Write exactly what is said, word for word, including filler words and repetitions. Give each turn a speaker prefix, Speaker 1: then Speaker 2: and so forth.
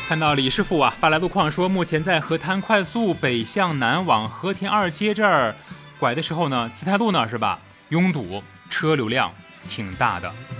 Speaker 1: 看到李师傅啊发来路况说，目前在河滩快速北向南往和田二街这儿拐的时候呢，吉泰路呢是吧，拥堵，车流量挺大的。